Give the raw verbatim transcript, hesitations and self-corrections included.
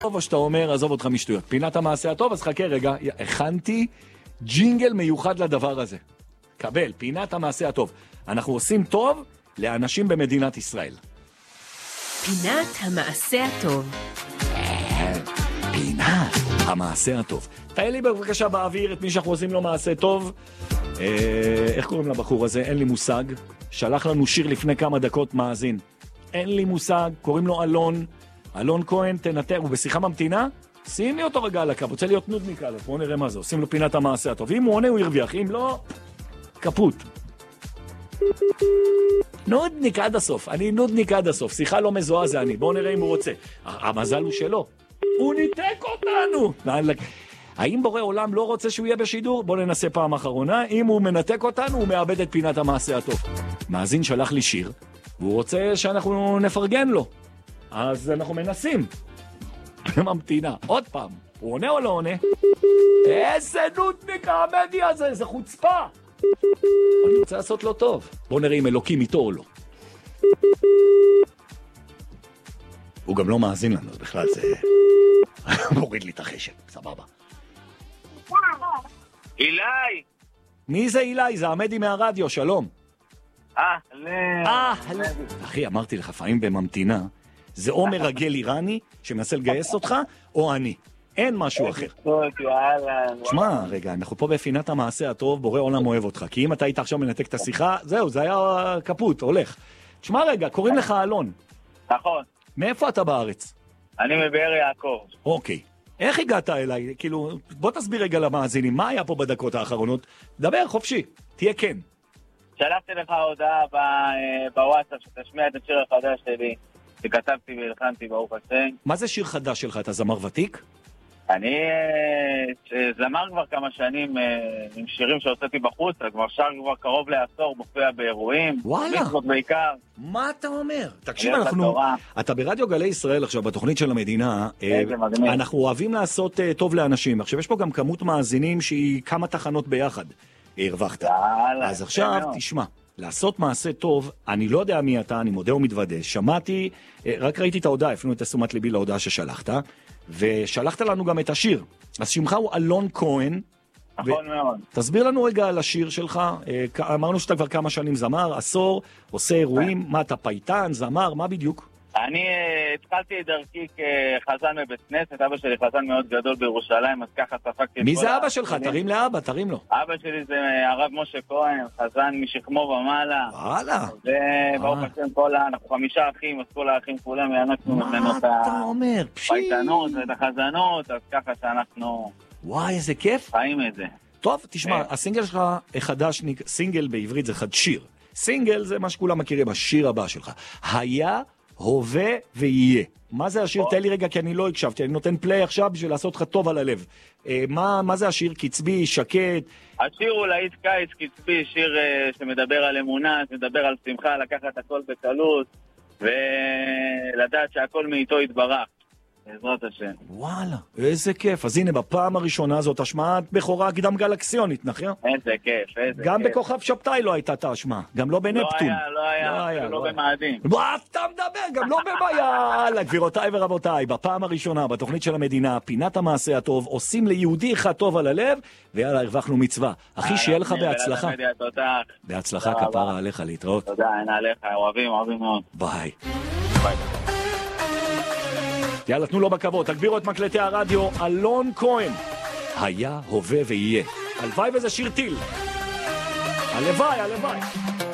טוב, או שאתה אומר, עזוב אותך משטויות. פינת המעשה הטוב, אז חכה רגע, הכנתי ג'ינגל מיוחד לדבר הזה. קבל, פינת המעשה הטוב. אנחנו עושים טוב לאנשים במדינת ישראל. פינת המעשה הטוב. פינת המעשה הטוב. תהיה לי בבקשה באוויר את מי שאנחנו עושים לו מעשה טוב. אה, איך קוראים לבחור הזה? אין לי מושג. שלח לנו שיר לפני כמה דקות מאזין. אין לי מושג, קוראים לו אלון. אלון כהן, תנתר, הוא בשיחה ממתינה? שימי אותו רגע על הקו, רוצה להיות נודניק עליו, בואו נראה מה זה, עושים לו פינת המעשה הטוב. אם הוא עונה הוא ירוויח, אם לא, כפות. נודניק עד הסוף, אני נודניק עד הסוף, שיחה לא מזוהה זה אני, בואו נראה אם הוא רוצה. המזל הוא שלו, הוא ניתק אותנו. האם בורא עולם לא רוצה שהוא יהיה בשידור? בואו ננסה פעם אחרונה, אם הוא מנתק אותנו הוא מאבד את פינת המעשה הטוב. מאזין שלח לי שיר, והוא רוצה שאנחנו נפרגן לו. אז אנחנו מנסים. ממתינה. עוד פעם. הוא עונה או לא עונה? איזה נודניק העמדי הזה, איזה חוצפה. אני רוצה לעשות לו טוב. בוא נראה אם אלוקים איתו או לא. הוא גם לא מאזין לנו, אז בכלל זה... מוריד לי את החשב, סבבה. אילי! מי זה אילי? זה עמדי מהרדיו, שלום. אה, ל... אה, אחי, אמרתי לך, פעמים בממתינה, זה או מרגל איראני שמנסה לגייס אותך, או אני. אין משהו אחר. תשמע, רגע, אנחנו פה בפינת המעשה הטוב, בורא עולם אוהב אותך. כי אם אתה היית עכשיו מנתק את השיחה, זהו, זה היה כפות, הולך. תשמע רגע, קוראים לך אלון. נכון. מאיפה אתה בארץ? אני מבאר יעקב. אוקיי. איך הגעת אליי? כאילו, בוא תסביר רגע למאזינים, מה היה פה בדקות האחרונות? דבר חופשי, תהיה כן. שלחתי לך הודעה בוואטסאפ שתשמיע את השיר החדש שלי, שכתבתי והלחנתי ברוך השם. מה זה שיר חדש שלך? אתה זמר ותיק? אני זמר כבר כמה שנים עם שירים שהוצאתי בחוץ, כבר שר כבר קרוב לעשור, מופיע באירועים. וואלה. בעיקר. מה אתה אומר? תקשיב, אנחנו... אתה ברדיו גלי ישראל עכשיו, בתוכנית של המדינה, אנחנו אוהבים לעשות טוב לאנשים. עכשיו, יש פה גם כמות מאזינים שהיא כמה תחנות ביחד. הרווחת. אז עכשיו, תשמע. לעשות מעשה טוב, אני לא יודע מי אתה, אני מודה ומתוודה, שמעתי, רק ראיתי את ההודעה, הפנו את תשומת ליבי להודעה ששלחת, ושלחת לנו גם את השיר. אז שמך הוא אלון כהן. נכון מאוד. תסביר לנו רגע על השיר שלך, אמרנו שאתה כבר כמה שנים זמר, עשור, עושה אירועים, מה אתה פייטן, זמר, מה בדיוק? אני התחלתי את דרכי כחזן בבית כנסת, אבא שלי חזן מאוד גדול בירושלים, אז ככה ספקתי... מי זה אבא שלך? תרים לאבא, תרים לו. אבא שלי זה הרב משה כהן, חזן משכמו ומעלה. וואלה. וברוך השם כל ה... אנחנו חמישה אחים, אז כל האחים כולם הענקנו ממנו את הפייטנות ואת החזנות, אז ככה שאנחנו... וואי, איזה כיף. חיים את זה. טוב, תשמע, הסינגל שלך החדש, סינגל בעברית זה חדשיר. סינגל זה מה שכולם מכירים, השיר הבא שלך. היה... הווה ויהיה. מה זה השיר? תן לי רגע, כי אני לא הקשבתי. אני נותן פליי עכשיו בשביל לעשות לך טוב על הלב. מה, מה זה השיר? קצבי, שקט? השיר הוא להיט קיץ, קצבי, שיר uh, שמדבר על אמונה, שמדבר על שמחה, לקחת הכל בקלות, ולדעת שהכל מאיתו יתברך. בעזרת השם. וואלה, איזה כיף. אז הנה, בפעם הראשונה זאת השמעת בכורה קדם גלקסיונית, נכון? איזה כיף, איזה גם כיף. בכוכב שבתאי לא הייתה את ההשמעה, גם לא בנפטון. לא היה, לא היה, לא היה, לא במאדים. מה אתה מדבר? גם לא בבעיה. גבירותיי ורבותיי, בפעם הראשונה, בתוכנית של המדינה, פינת המעשה הטוב, עושים ליהודי אחד טוב על הלב, ויאללה, הרווחנו מצווה. אחי, שיהיה לך בהצלחה. בהצלחה, כפרה עליך, להתראות. תודה, אין עליך, אוהבים, אוהבים מאוד. ביי. ביי. יאללה, תנו לו בכבוד, תגבירו את מקלטי הרדיו, אלון כהן. היה, הווה ויהיה. הלוואי וזה שיר טיל. הלוואי, הלוואי.